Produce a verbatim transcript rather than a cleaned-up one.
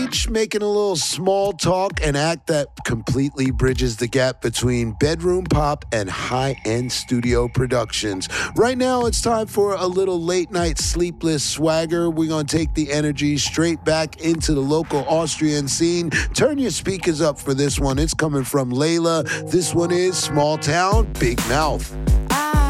stage, making a little small talk, an act that completely bridges the gap between bedroom pop and high-end studio productions. Right now, it's time for a little late-night sleepless swagger. We're going to take the energy straight back into the local Austrian scene. Turn your speakers up for this one. It's coming from Layla. This one is Small Town, Big Mouth.